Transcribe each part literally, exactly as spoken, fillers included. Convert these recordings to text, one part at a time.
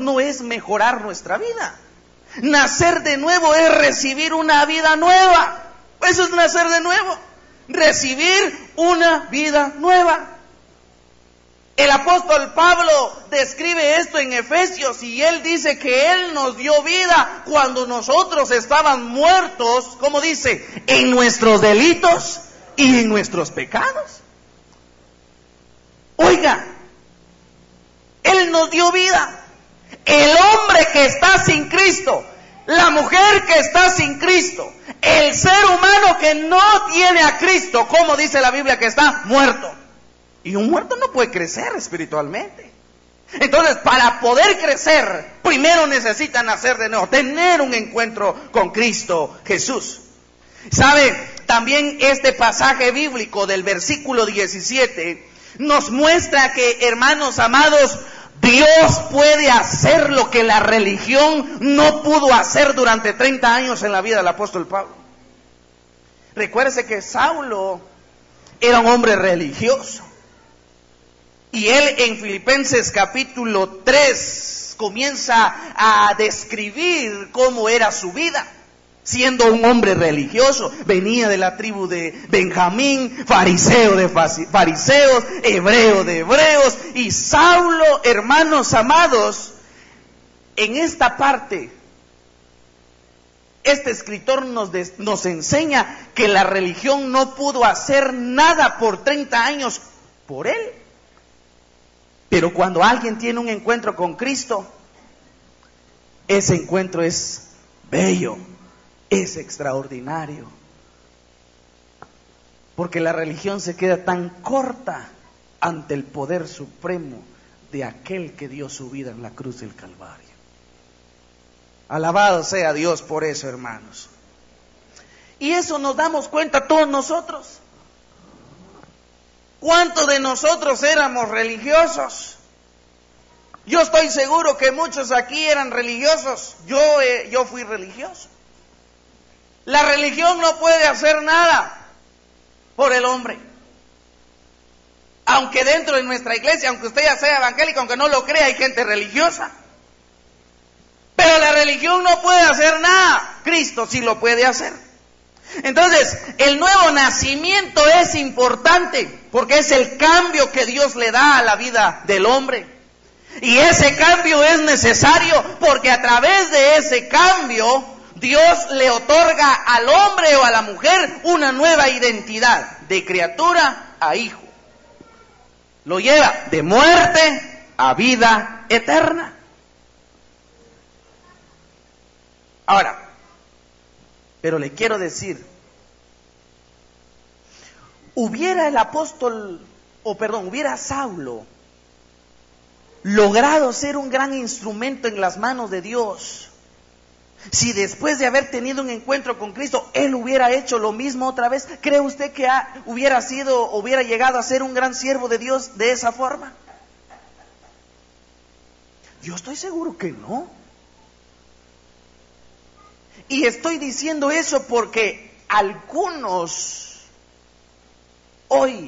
no es mejorar nuestra vida. Nacer de nuevo es recibir una vida nueva. Eso es nacer de nuevo. Recibir una vida nueva. El apóstol Pablo describe esto en Efesios y él dice que él nos dio vida cuando nosotros estábamos muertos, como dice, en nuestros delitos y en nuestros pecados. Oiga, él nos dio vida. El hombre que está sin Cristo, la mujer que está sin Cristo, el ser humano que no tiene a Cristo, como dice la Biblia, que está muerto. Y un muerto no puede crecer espiritualmente. Entonces, para poder crecer, primero necesita nacer de nuevo, tener un encuentro con Cristo Jesús. ¿Sabe? También este pasaje bíblico del versículo diecisiete nos muestra que, hermanos amados, Dios puede hacer lo que la religión no pudo hacer durante treinta años en la vida del apóstol Pablo. Recuérdese que Saulo era un hombre religioso. Y él en Filipenses capítulo tres comienza a describir cómo era su vida. Siendo un hombre religioso, venía de la tribu de Benjamín, fariseo de fariseos, hebreo de hebreos. Y Saulo, hermanos amados, en esta parte, este escritor nos, des, nos enseña que la religión no pudo hacer nada por treinta años por él. Pero cuando alguien tiene un encuentro con Cristo, ese encuentro es bello, es extraordinario. Porque la religión se queda tan corta ante el poder supremo de aquel que dio su vida en la cruz del Calvario. Alabado sea Dios por eso, hermanos. Y eso nos damos cuenta todos nosotros. ¿Cuántos de nosotros éramos religiosos? Yo estoy seguro que muchos aquí eran religiosos. Yo, eh, yo fui religioso. La religión no puede hacer nada por el hombre. Aunque dentro de nuestra iglesia, aunque usted ya sea evangélico, aunque no lo crea, hay gente religiosa. Pero la religión no puede hacer nada. Cristo sí lo puede hacer. Entonces, el nuevo nacimiento es importante porque es el cambio que Dios le da a la vida del hombre. Y ese cambio es necesario porque a través de ese cambio Dios le otorga al hombre o a la mujer una nueva identidad, de criatura a hijo. Lo lleva de muerte a vida eterna. Ahora, pero le quiero decir, hubiera el apóstol, o perdón, hubiera Saulo logrado ser un gran instrumento en las manos de Dios, si después de haber tenido un encuentro con Cristo, él hubiera hecho lo mismo otra vez. ¿Cree usted que ha, hubiera sido, hubiera llegado a ser un gran siervo de Dios de esa forma? Yo estoy seguro que no. Y estoy diciendo eso porque algunos hoy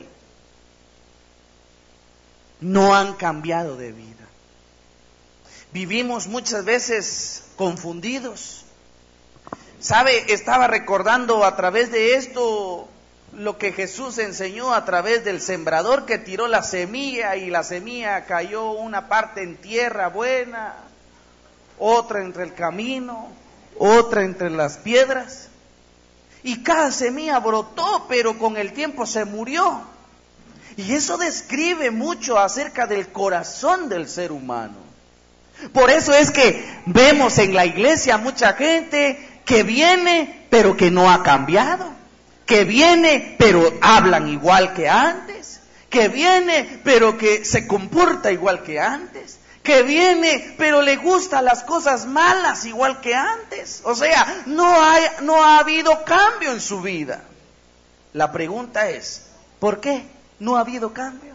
no han cambiado de vida. Vivimos muchas veces confundidos. ¿Sabe? Estaba recordando a través de esto lo que Jesús enseñó a través del sembrador que tiró la semilla y la semilla cayó una parte en tierra buena, otra entre el camino, otra entre las piedras. Y cada semilla brotó, pero con el tiempo se murió. Y eso describe mucho acerca del corazón del ser humano. Por eso es que vemos en la iglesia mucha gente que viene, pero que no ha cambiado. Que viene, pero hablan igual que antes. Que viene, pero que se comporta igual que antes. Que viene, pero le gustan las cosas malas igual que antes. O sea, no hay, no ha habido cambio en su vida. La pregunta es, ¿por qué no ha habido cambio?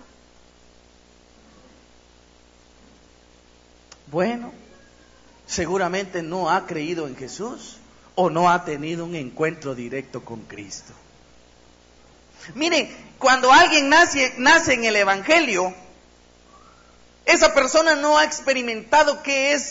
Bueno, seguramente no ha creído en Jesús o no ha tenido un encuentro directo con Cristo. Miren, cuando alguien nace, nace en el Evangelio, esa persona no ha experimentado qué es